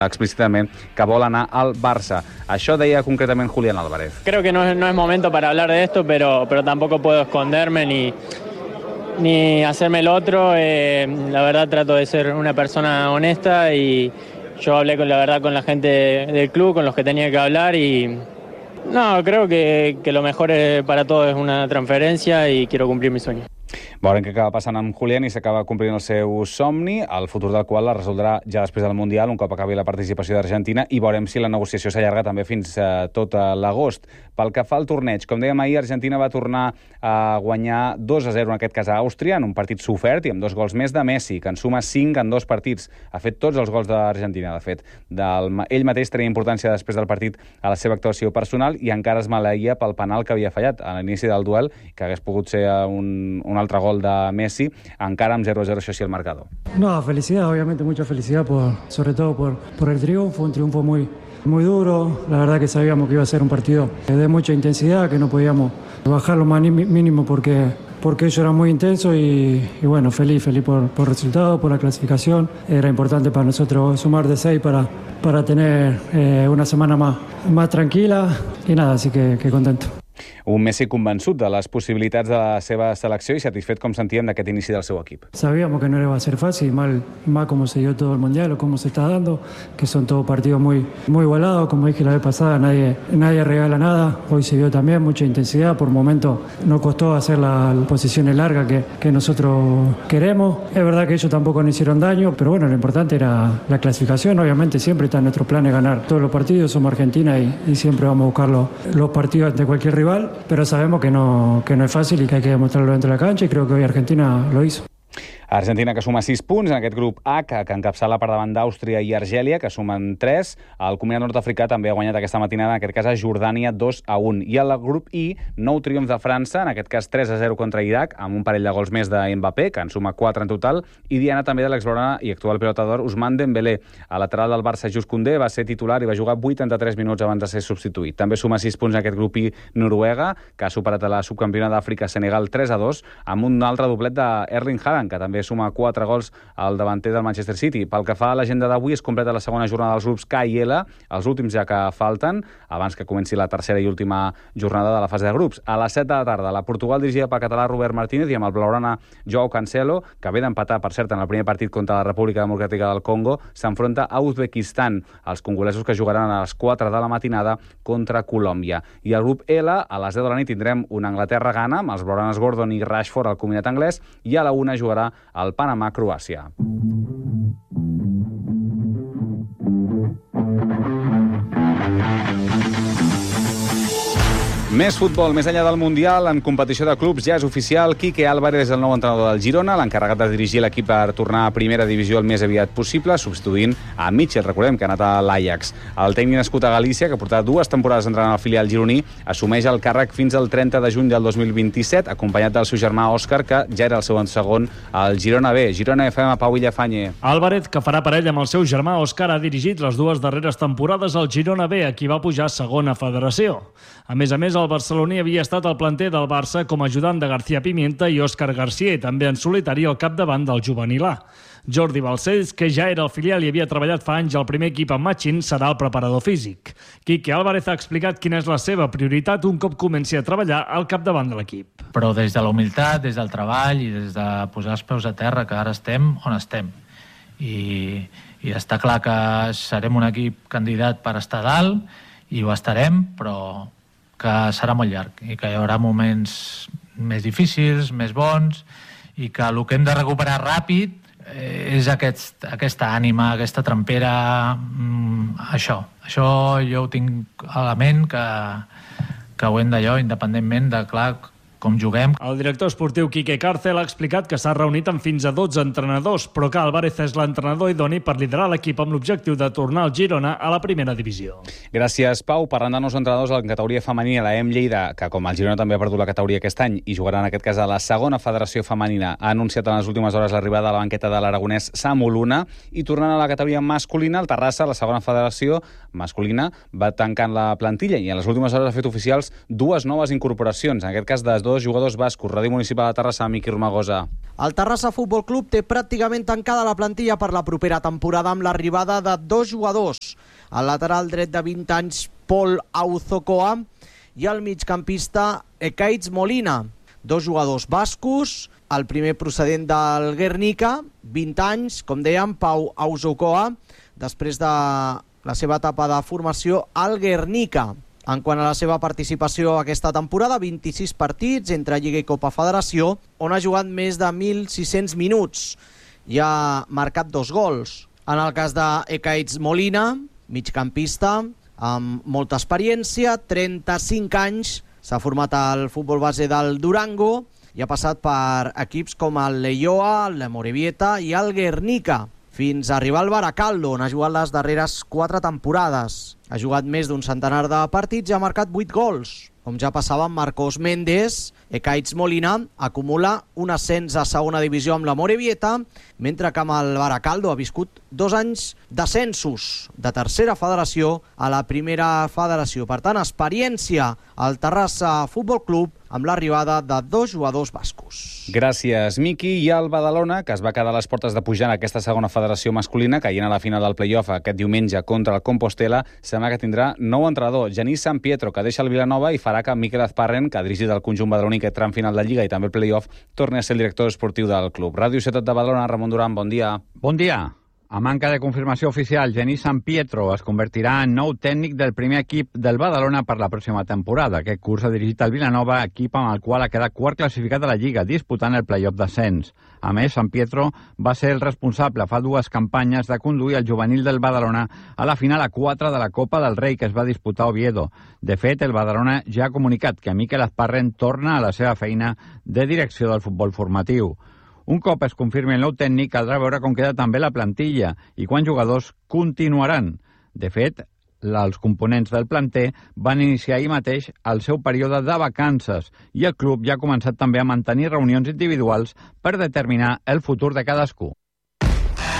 explícitament que vol anar al Barça. Això deia concretament Julián Álvarez. Creo que no es momento para hablar de esto, pero tampoco puedo esconderme ni hacerme el otro. La verdad trato de ser una persona honesta y yo hablé con la gente del club, con los que tenía que hablar y no, creo que lo mejor para todos es una transferencia y quiero cumplir mi sueño. Veurem què acaba passant amb Julián i s'acaba complint el seu somni, el futur del qual la resoldrà ja després del Mundial, un cop acabi la participació d'Argentina, i veurem si la negociació s'allarga també fins tot l'agost. Pel que fa al torneig, com dèiem ahir, Argentina va tornar a guanyar 2-0, en aquest cas a Àustria, en un partit sofert i amb 2 gols més de Messi, que en suma 5 en 2 partits. Ha fet tots els gols d'Argentina, de fet. Ell mateix tenia importància després del partit a la seva actuació personal i encara es maleïa pel penal que havia fallat a l'inici del duel, que hagués pogut ser un altre gol de Messi, encara amb 0-0 això sí el marcador. No, felicidad, obviamente mucha felicidad, sobre todo por el triunfo, un triunfo muy duro. La verdad que sabíamos que iba a ser un partido de mucha intensidad, que no podíamos bajar lo más mínimo porque ellos eran muy intensos y bueno, feliz por el resultado, por la clasificación. Era importante para nosotros sumar de 6 para tener una semana más tranquila y nada, así que contento. Un Messi convençut de les possibilitats de la seva selecció i satisfet, com sentíem, d'aquest inici del seu equip. Sabíamos que no iba a ser fácil, mal como se dio todo el Mundial o cómo se está dando, que son todos partidos muy igualados. Como dije la vez pasada, nadie regala nada. Hoy se vio también mucha intensidad. Por momentos nos costó hacer las posiciones largas que nosotros queremos. Es verdad que ellos tampoco nos hicieron daño, pero bueno, lo importante era la clasificación. Obviamente siempre está en nuestro plan de ganar todos los partidos. Somos Argentina y siempre vamos a buscar los partidos ante cualquier rival. Pero sabemos que no es fácil y que hay que demostrarlo dentro de la cancha y creo que hoy Argentina lo hizo. Argentina, que suma 6 punts en aquest grup H, que encapçala per davant d'Àustria i Argèlia, que sumen 3. El combinat nord-africà també ha guanyat aquesta matinada, en aquest cas a Jordània, 2-1. I al grup I, nou triomf de França, en aquest cas 3-0 contra Iraq, amb un parell de gols més de Mbappé, que en suma 4 en total, i diana també de l'exblaugrana i actual pilota d'or Ousmane Dembélé. A lateral del Barça, Jules Koundé va ser titular i va jugar 83 minuts abans de ser substituït. També suma 6 punts en aquest grup I Noruega, que ha superat a la subcampiona d'Àfrica Senegal 3-2, amb un altre doblet d'Erling Haaland, que també suma 4 gols al davanter del Manchester City. Pel que fa a l'agenda d'avui, es completa la segona jornada dels grups K i L, els últims ja que falten, abans que comenci la tercera i última jornada de la fase de grups. A les 7 de la tarda, la Portugal dirigida pel català Robert Martínez i amb el blaugrana Joao Cancelo, que ve d'empatar, per cert, en el primer partit contra la República Democràtica del Congo, s'enfronta a Uzbekistan, els congolesos que jugaran a les 4 de la matinada contra Colòmbia. I al grup L, a les 10 de la nit, tindrem una Anglaterra-Ghana, amb els blaugranes Gordon i Rashford al combinat anglès, i a la 1 jugarà el Panamà-Croàcia. Més futbol, més enllà del Mundial, en competició de clubs ja és oficial. Quique Álvarez és el nou entrenador del Girona, l'encarregat de dirigir l'equip per tornar a primera divisió el més aviat possible, substituint a Mitchell, recordem que ha anat a l'Ajax. El tècnic nascut a Galícia, que portarà 2 temporades entrenant al filial gironí, assumeix el càrrec fins al 30 de juny del 2027, acompanyat del seu germà Òscar, que ja era el seu segon al Girona B. Girona FM, Pau Villafañe. Álvarez, que farà parella amb el seu germà Òscar, ha dirigit les 2 darreres temporades al Girona B, a qui va pujar a segona federació. A més, el barceloní havia estat al planter del Barça com a ajudant de García Pimienta i Òscar García, també en solitari al capdavant del juvenil A. Jordi Balcells, que ja era al filial i havia treballat fa anys al primer equip amb Machín, serà el preparador físic. Quique Álvarez ha explicat quina és la seva prioritat un cop comenci a treballar al capdavant de l'equip. Però des de la humilitat, des del treball i des de posar els peus a terra, que ara estem on estem. I està clar que serem un equip candidat per estar dalt i ho estarem, però que serà molt llarg i que hi haurà moments més difícils, més bons, i que el que hem de recuperar ràpid és aquesta ànima, aquesta trempera, això jo ho tinc a la ment, que ho hem d'allò, independentment de, clar, com juguem. El director esportiu Quique Cárcel ha explicat que s'ha reunit amb fins a 12 entrenadors, però que Álvarez és l'entrenador idoni per liderar l'equip amb l'objectiu de tornar el Girona a la primera divisió. Gràcies, Pau. Parlant de nous entrenadors, la categoria femenina, la EM Lleida, que com el Girona també ha perdut la categoria aquest any i jugarà en aquest cas a la segona federació femenina, ha anunciat en les últimes hores l'arribada a la banqueta de l'aragonès Samu Luna, i tornant a la categoria masculina, el Terrassa, la segona federació masculina, va tancant la plantilla i en les últimes hores ha fet oficials 2 noves incorporacions, en aquest cas de 2 2 jugadors bascos. Ràdio Municipal de Terrassa, Miqui Romagosa. El Terrassa Futbol Club té pràcticament tancada la plantilla per la propera temporada amb l'arribada de 2 jugadors. El lateral dret de 20 anys, Pol Auzocoa, i el migcampista Ekaitz Molina. 2 jugadors bascos, el primer procedent del Guernica, 20 anys, com dèiem, Pau Auzocoa, després de la seva etapa de formació al Guernica. En quant a la seva participació aquesta temporada, 26 partits entre Lliga i Copa Federació, on ha jugat més de 1.600 minuts i ha marcat 2 gols. En el cas d'Ekaitz Molina, migcampista, amb molta experiència, 35 anys, s'ha format al futbol base del Durango i ha passat per equips com el Leioa, el Morevieta i el Guernica, fins a arribar al Baracaldo, on ha jugat les darreres 4 temporades. Ha jugat més d'un centenar de partits i ha marcat 8 gols. Com ja passava amb Marcos Méndez, Ekaitz Molina acumula un ascens a segona divisió amb la Morevieta, mentre que amb el Baracaldo ha viscut 2 anys d'ascensos de tercera federació a la primera federació. Per tant, experiència al Terrassa Futbol Club amb l'arribada de 2 jugadors bascos. Gràcies, Miqui. I el Badalona, que es va quedar a les portes de pujar en aquesta segona federació masculina, caient a la final del play-off aquest diumenge contra el Compostela, sembla que tindrà nou entrenador, Genís San Pietro, que deixa el Vilanova i farà que Miquel Azparren, que ha dirigit el conjunt badaloní aquest tram final de Lliga i també el play-off, torni a ser el director esportiu del club. Ràdio Ciutat de Badalona, Ramon Duran, bon dia. Bon dia. A manca de confirmació oficial, Genís San Pietro es convertirà en nou tècnic del primer equip del Badalona per la pròxima temporada. Aquest curs ha dirigit el Vilanova, equip amb el qual ha quedat quart classificat a la Lliga, disputant el play-off d'ascens. A més, San Pietro va ser el responsable fa 2 campanyes de conduir el juvenil del Badalona a la final a 4 de la Copa del Rei que es va disputar a Oviedo. De fet, el Badalona ja ha comunicat que Miquel Azparren torna a la seva feina de direcció del futbol formatiu. Un cop es confirmi el nou tècnic, caldrà veure com queda també la plantilla i quants jugadors continuaran. De fet, els components del planter van iniciar ahir mateix el seu període de vacances i el club ja ha començat també a mantenir reunions individuals per determinar el futur de cadascú.